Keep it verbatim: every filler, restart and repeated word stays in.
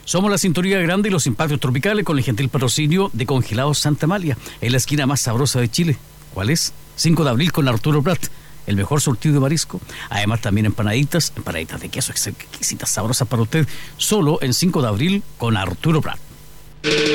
Somos la Sintonía Grande y los Impactos Tropicales con el gentil patrocinio de Congelados Santa Amalia, en la esquina más sabrosa de Chile. ¿Cuál es? cinco de abril con Arturo Prat, el mejor surtido de marisco. Además también empanaditas, empanaditas de queso exquisitas, sabrosas para usted, solo en cinco de abril con Arturo Prat.